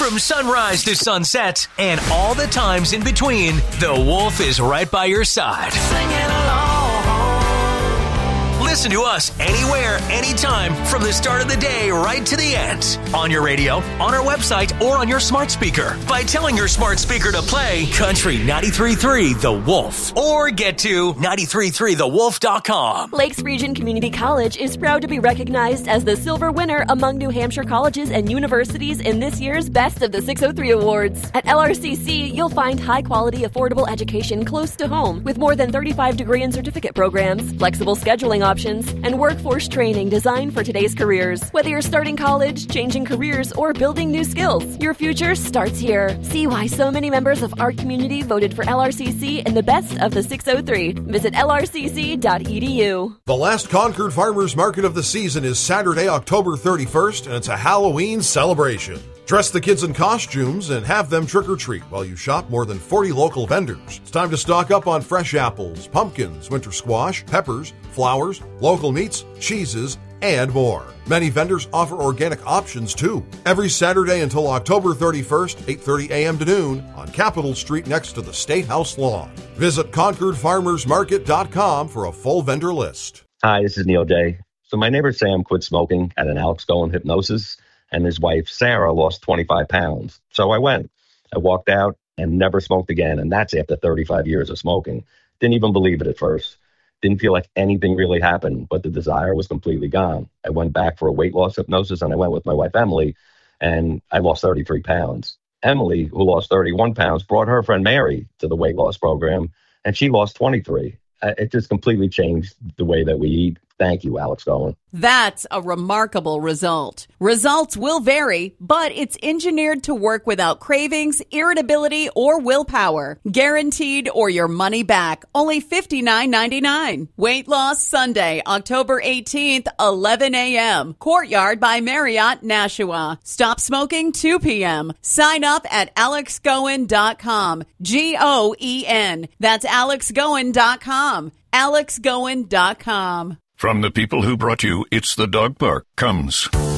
From sunrise to sunset and all the times in between, the Wolf is right by your side. Singing along. Listen to us anywhere, anytime, from the start of the day right to the end. On your radio, on our website, or on your smart speaker. By telling your smart speaker to play Country 93.3 The Wolf. Or get to 933thewolf.com. Lakes Region Community College is proud to be recognized as the silver winner among New Hampshire colleges and universities in this year's Best of the 603 Awards. At LRCC, you'll find high-quality, affordable education close to home with more than 35 degree and certificate programs, flexible scheduling options, and workforce training designed for today's careers. Whether you're starting college, changing careers, or building new skills, your future starts here. See why so many members of our community voted for LRCC in the Best of the 603. Visit lrcc.edu. The last Concord Farmers Market of the season is Saturday, October 31st, and it's a Halloween celebration. Dress the kids in costumes and have them trick-or-treat while you shop more than 40 local vendors. It's time to stock up on fresh apples, pumpkins, winter squash, peppers, flowers, local meats, cheeses, and more. Many vendors offer organic options too. Every Saturday until October 31st, 8:30 a.m. to noon on Capitol Street next to the State House lawn. Visit ConcordFarmersMarket.com for a full vendor list. Hi, this is Neil Day. So my neighbor Sam quit smoking at an Alex Goen hypnosis, and his wife Sarah lost 25 pounds. So I went. I walked out and never smoked again, and that's after 35 years of smoking. Didn't even believe it at first. Didn't feel like anything really happened, but the desire was completely gone. I went back for a weight loss hypnosis, and I went with my wife Emily, and I lost 33 pounds. Emily, who lost 31 pounds, brought her friend Mary to the weight loss program, and she lost 23. It just completely changed the way that we eat. Thank you, Alex Goen. That's a remarkable result. Results will vary, but it's engineered to work without cravings, irritability, or willpower. Guaranteed or your money back. Only $59.99. Weight Loss Sunday, October 18th, 11 a.m. Courtyard by Marriott, Nashua. Stop smoking 2 p.m. Sign up at alexgoen.com. Goen. That's alexgoen.com. alexgoen.com. From the people who brought you It's the Dog Park comes